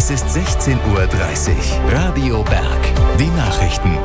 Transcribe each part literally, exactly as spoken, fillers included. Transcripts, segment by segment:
Es ist sechzehn Uhr dreißig. Radio Berg. Die Nachrichten.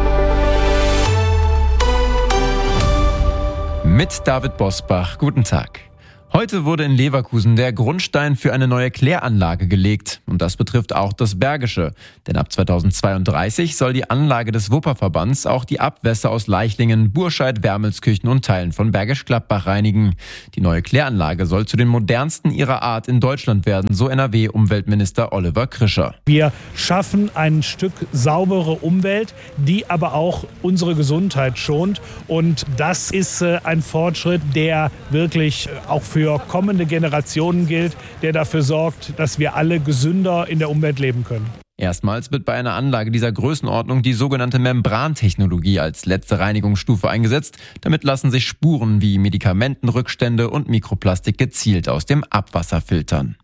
Mit David Bosbach. Guten Tag. Heute wurde in Leverkusen der Grundstein für eine neue Kläranlage gelegt. Und das betrifft auch das Bergische. Denn ab zweitausendzweiunddreißig soll die Anlage des Wupperverbands auch die Abwässer aus Leichlingen, Burscheid, Wermelskirchen und Teilen von Bergisch Gladbach reinigen. Die neue Kläranlage soll zu den modernsten ihrer Art in Deutschland werden, so N R W-Umweltminister Oliver Krischer. Wir schaffen ein Stück saubere Umwelt, die aber auch unsere Gesundheit schont. Und das ist ein Fortschritt, der wirklich auch für für kommende Generationen gilt, der dafür sorgt, dass wir alle gesünder in der Umwelt leben können. Erstmals wird bei einer Anlage dieser Größenordnung die sogenannte Membrantechnologie als letzte Reinigungsstufe eingesetzt. Damit lassen sich Spuren wie Medikamentenrückstände und Mikroplastik gezielt aus dem Abwasser filtern.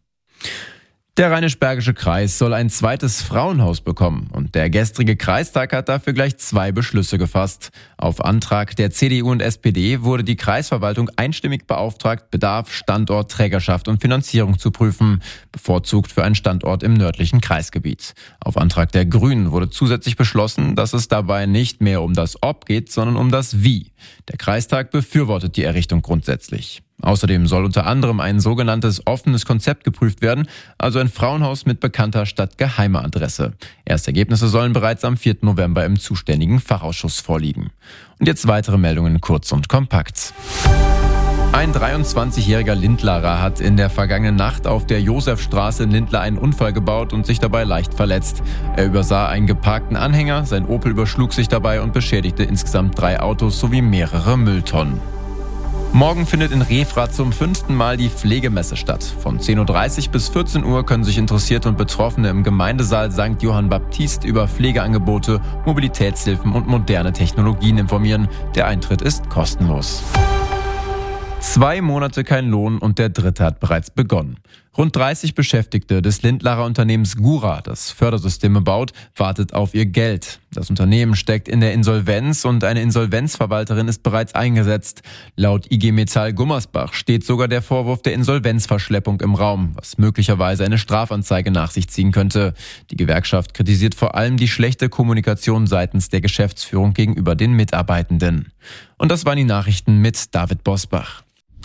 Der Rheinisch-Bergische Kreis soll ein zweites Frauenhaus bekommen und der gestrige Kreistag hat dafür gleich zwei Beschlüsse gefasst. Auf Antrag der C D U und S P D wurde die Kreisverwaltung einstimmig beauftragt, Bedarf, Standort, Trägerschaft und Finanzierung zu prüfen, bevorzugt für einen Standort im nördlichen Kreisgebiet. Auf Antrag der Grünen wurde zusätzlich beschlossen, dass es dabei nicht mehr um das Ob geht, sondern um das Wie. Der Kreistag befürwortet die Errichtung grundsätzlich. Außerdem soll unter anderem ein sogenanntes offenes Konzept geprüft werden, also ein Frauenhaus mit bekannter statt geheimer Adresse. Erste Ergebnisse sollen bereits am vierten November im zuständigen Fachausschuss vorliegen. Und jetzt weitere Meldungen kurz und kompakt. Ein dreiundzwanzigjähriger Lindlarer hat in der vergangenen Nacht auf der Josefstraße in Lindlar einen Unfall gebaut und sich dabei leicht verletzt. Er übersah einen geparkten Anhänger, sein Opel überschlug sich dabei und beschädigte insgesamt drei Autos sowie mehrere Mülltonnen. Morgen findet in Refrath zum fünften Mal die Pflegemesse statt. Von zehn Uhr dreißig bis vierzehn Uhr können sich Interessierte und Betroffene im Gemeindesaal Sankt Johann Baptist über Pflegeangebote, Mobilitätshilfen und moderne Technologien informieren. Der Eintritt ist kostenlos. Zwei Monate kein Lohn und der dritte hat bereits begonnen. Rund dreißig Beschäftigte des Lindlarer Unternehmens Gura, das Fördersysteme baut, wartet auf ihr Geld. Das Unternehmen steckt in der Insolvenz und eine Insolvenzverwalterin ist bereits eingesetzt. Laut I G Metall Gummersbach steht sogar der Vorwurf der Insolvenzverschleppung im Raum, was möglicherweise eine Strafanzeige nach sich ziehen könnte. Die Gewerkschaft kritisiert vor allem die schlechte Kommunikation seitens der Geschäftsführung gegenüber den Mitarbeitenden. Und das waren die Nachrichten mit David Bosbach.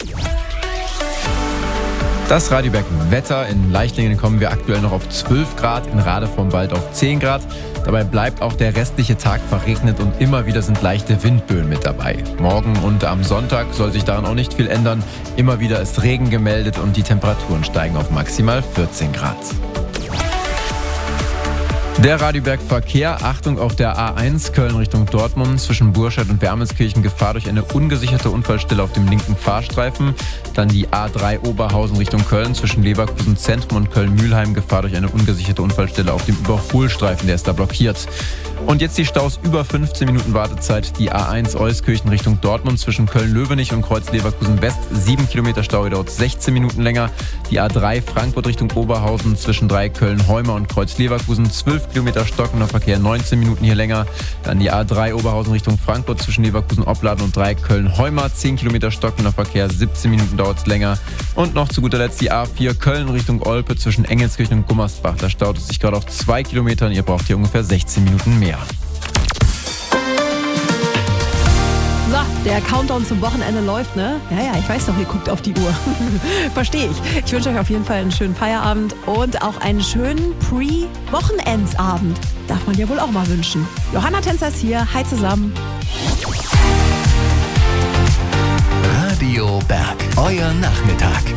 Das Radioberg Wetter. In Leichlingen kommen wir aktuell noch auf zwölf Grad, in Rade vom Wald auf zehn Grad. Dabei bleibt auch der restliche Tag verregnet und immer wieder sind leichte Windböen mit dabei. Morgen und am Sonntag soll sich daran auch nicht viel ändern. Immer wieder ist Regen gemeldet und die Temperaturen steigen auf maximal vierzehn Grad. Der Radioberg-Verkehr, Achtung auf der A eins Köln Richtung Dortmund, zwischen Burscheid und Wermelskirchen Gefahr durch eine ungesicherte Unfallstelle auf dem linken Fahrstreifen. Dann die A drei Oberhausen Richtung Köln, zwischen Leverkusen Zentrum und Köln-Mühlheim Gefahr durch eine ungesicherte Unfallstelle auf dem Überholstreifen, der ist da blockiert. Und jetzt die Staus, über fünfzehn Minuten Wartezeit, die A eins Euskirchen Richtung Dortmund, zwischen Köln-Löwenich und Kreuz Leverkusen West, sieben Kilometer Stau, dauert sechzehn Minuten länger. Die A drei Frankfurt Richtung Oberhausen, zwischen drei Köln-Heumer und Kreuz Leverkusen, zwölf Kilometer stockender Verkehr, neunzehn Minuten hier länger. Dann die A drei Oberhausen Richtung Frankfurt, zwischen Leverkusen Opladen und drei Köln-Heumer, zehn Kilometer stockender Verkehr, siebzehn Minuten dauert es länger. Und noch zu guter Letzt die A vier Köln Richtung Olpe, zwischen Engelskirchen und Gummersbach. Da staut es sich gerade auf zwei Kilometern, ihr braucht hier ungefähr sechzehn Minuten mehr. So, der Countdown zum Wochenende läuft, ne? Ja, ja, ich weiß doch, ihr guckt auf die Uhr. Verstehe ich. Ich wünsche euch auf jeden Fall einen schönen Feierabend und auch einen schönen Pre-Wochenendsabend. Darf man ja wohl auch mal wünschen. Johanna Tänzer ist hier. Hi zusammen. Radio Berg, euer Nachmittag.